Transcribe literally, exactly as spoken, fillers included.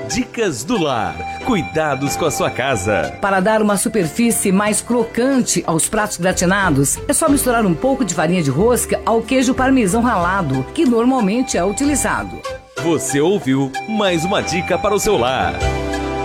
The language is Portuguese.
Dicas do Lar. Cuidados com a sua casa. Para dar uma superfície mais crocante aos pratos gratinados, é só misturar um pouco de farinha de rosca ao queijo parmesão ralado, que normalmente é utilizado. Você ouviu mais uma dica para o seu lar.